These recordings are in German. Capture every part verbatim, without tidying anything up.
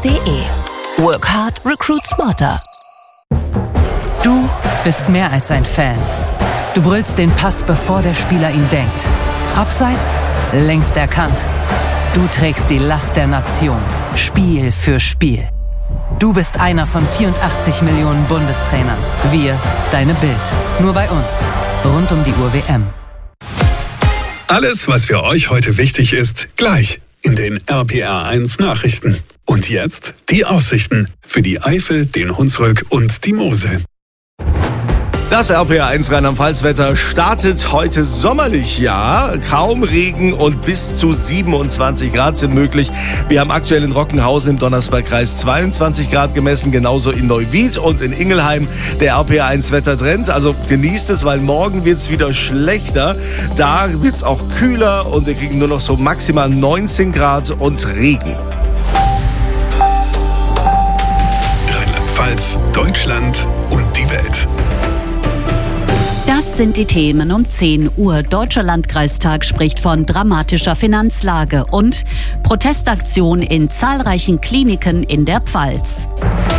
punkt de. Work hard, recruit smarter. Du bist mehr als ein Fan. Du brüllst den Pass, bevor der Spieler ihn denkt. Abseits, längst erkannt. Du trägst die Last der Nation, Spiel für Spiel. Du bist einer von vierundachtzig Millionen Bundestrainern. Wir, deine Bild. Nur bei uns. Rund um die Uhr W M. Alles, was für euch heute wichtig ist, gleich in den R P R eins Nachrichten. Und jetzt die Aussichten für die Eifel, den Hunsrück und die Mosel. Das R P R eins Rheinland-Pfalz-Wetter startet heute sommerlich, ja. Kaum Regen und bis zu siebenundzwanzig Grad sind möglich. Wir haben aktuell in Rockenhausen im Donnersbergkreis zweiundzwanzig Grad gemessen, genauso in Neuwied und in Ingelheim der R P R eins Wettertrend. Also genießt es, weil morgen wird es wieder schlechter. Da wird es auch kühler und wir kriegen nur noch so maximal neunzehn Grad und Regen. Rheinland-Pfalz, Deutschland und die Welt. Das sind die Themen um zehn Uhr. Deutscher Landkreistag spricht von dramatischer Finanzlage und Protestaktion in zahlreichen Kliniken in der Pfalz.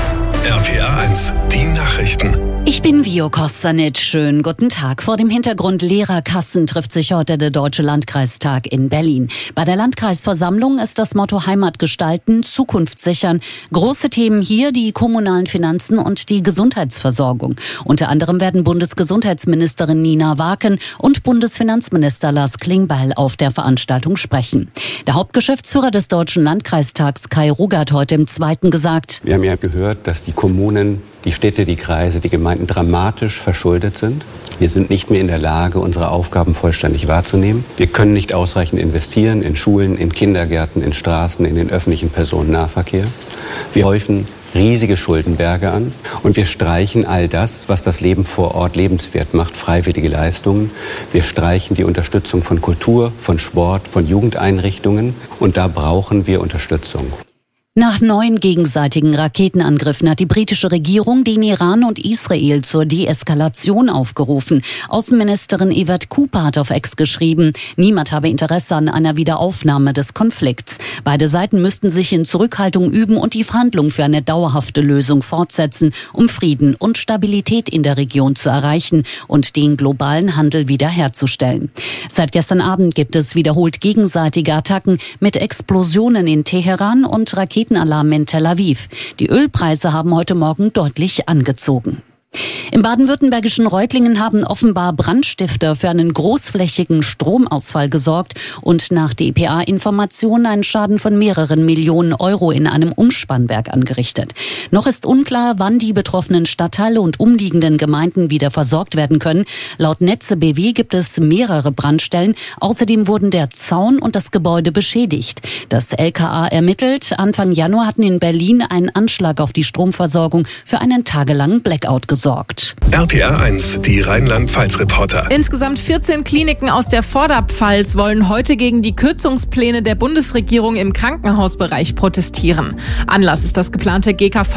R P R eins, die Nachrichten. Ich bin Vio Kostanic. Schönen guten Tag. Vor dem Hintergrund leerer Kassen trifft sich heute der Deutsche Landkreistag in Berlin. Bei der Landkreisversammlung ist das Motto Heimat gestalten, Zukunft sichern. Große Themen hier die kommunalen Finanzen und die Gesundheitsversorgung. Unter anderem werden Bundesgesundheitsministerin Nina Waken und Bundesfinanzminister Lars Klingbeil auf der Veranstaltung sprechen. Der Hauptgeschäftsführer des Deutschen Landkreistags Kai Ruger hat heute im Zweiten gesagt: Wir haben ja gehört, dass die Kommunen, die Städte, die Kreise, die Gemeinden dramatisch verschuldet sind. Wir sind nicht mehr in der Lage, unsere Aufgaben vollständig wahrzunehmen. Wir können nicht ausreichend investieren in Schulen, in Kindergärten, in Straßen, in den öffentlichen Personennahverkehr. Wir häufen riesige Schuldenberge an und wir streichen all das, was das Leben vor Ort lebenswert macht, freiwillige Leistungen. Wir streichen die Unterstützung von Kultur, von Sport, von Jugendeinrichtungen und da brauchen wir Unterstützung. Nach neun gegenseitigen Raketenangriffen hat die britische Regierung den Iran und Israel zur Deeskalation aufgerufen. Außenministerin Yvette Cooper hat auf X geschrieben, niemand habe Interesse an einer Wiederaufnahme des Konflikts. Beide Seiten müssten sich in Zurückhaltung üben und die Verhandlungen für eine dauerhafte Lösung fortsetzen, um Frieden und Stabilität in der Region zu erreichen und den globalen Handel wiederherzustellen. Seit gestern Abend gibt es wiederholt gegenseitige Attacken mit Explosionen in Teheran und Raketen Alarm in Tel Aviv. Die Ölpreise haben heute Morgen deutlich angezogen. Im baden-württembergischen Reutlingen haben offenbar Brandstifter für einen großflächigen Stromausfall gesorgt und nach D P A-Informationen einen Schaden von mehreren Millionen Euro in einem Umspannwerk angerichtet. Noch ist unklar, wann die betroffenen Stadtteile und umliegenden Gemeinden wieder versorgt werden können. Laut Netze B W gibt es mehrere Brandstellen. Außerdem wurden der Zaun und das Gebäude beschädigt. Das L K A ermittelt. Anfang Januar hatten in Berlin einen Anschlag auf die Stromversorgung für einen tagelangen Blackout gesorgt. R P R eins, die Rheinland-Pfalz-Reporter. Insgesamt vierzehn Kliniken aus der Vorderpfalz wollen heute gegen die Kürzungspläne der Bundesregierung im Krankenhausbereich protestieren. Anlass ist das geplante G K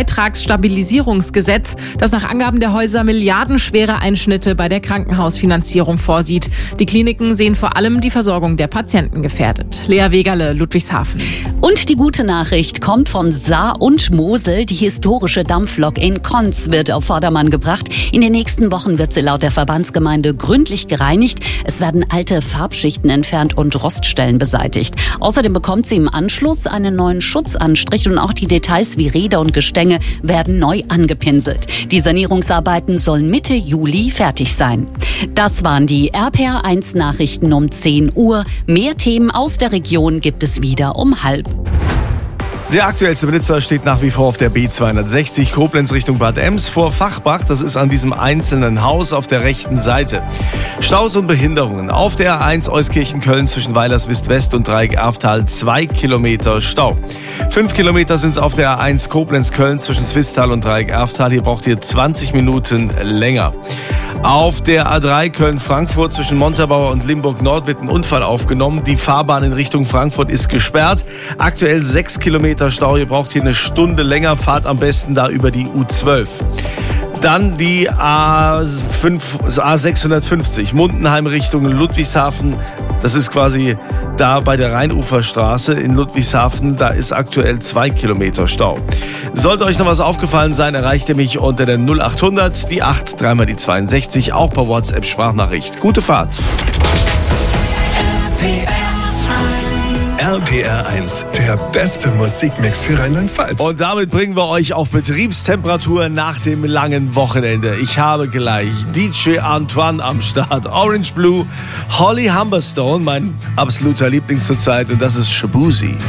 V-Beitragsstabilisierungsgesetz, das nach Angaben der Häuser milliardenschwere Einschnitte bei der Krankenhausfinanzierung vorsieht. Die Kliniken sehen vor allem die Versorgung der Patienten gefährdet. Lea Wegerle, Ludwigshafen. Und die gute Nachricht kommt von Saar und Mosel. Die historische Dampflok in Konz wird auf Vordermann gebracht. In den nächsten Wochen wird sie laut der Verbandsgemeinde gründlich gereinigt. Es werden alte Farbschichten entfernt und Roststellen beseitigt. Außerdem bekommt sie im Anschluss einen neuen Schutzanstrich und auch die Details wie Räder und Gestänge werden neu angepinselt. Die Sanierungsarbeiten sollen Mitte Juli fertig sein. Das waren die R P R eins Nachrichten um zehn Uhr. Mehr Themen aus der Region gibt es wieder um halb. Der aktuellste Blitzer steht nach wie vor auf der B zweihundertsechzig Koblenz Richtung Bad Ems vor Fachbach. Das ist an diesem einzelnen Haus auf der rechten Seite. Staus und Behinderungen. Auf der R eins Euskirchen-Köln zwischen Weilerswist-West und Dreieck-Erftal zwei Kilometer Stau. Fünf Kilometer sind es auf der R eins Koblenz-Köln zwischen Swisttal und Dreieck-Erftal. Hier braucht ihr zwanzig Minuten länger. Auf der A drei Köln-Frankfurt zwischen Montabaur und Limburg-Nord wird ein Unfall aufgenommen. Die Fahrbahn in Richtung Frankfurt ist gesperrt. Aktuell sechs Kilometer Stau. Ihr braucht hier eine Stunde länger. Fahrt am besten da über die U zwölf. Dann die A fünf, A sechshundertfünfzig, Mundenheim Richtung Ludwigshafen. Das ist quasi da bei der Rheinuferstraße in Ludwigshafen. Da ist aktuell zwei Kilometer Stau. Sollte euch noch was aufgefallen sein, erreicht ihr mich unter der null acht hundert, die acht, dreimal die zweiundsechzig, auch per WhatsApp-Sprachnachricht. Gute Fahrt. R P R eins, der beste Musikmix für Rheinland-Pfalz. Und damit bringen wir euch auf Betriebstemperatur nach dem langen Wochenende. Ich habe gleich D J Antoine am Start, Orange Blue, Holly Humberstone, mein absoluter Liebling zurzeit, und das ist Shabuzi.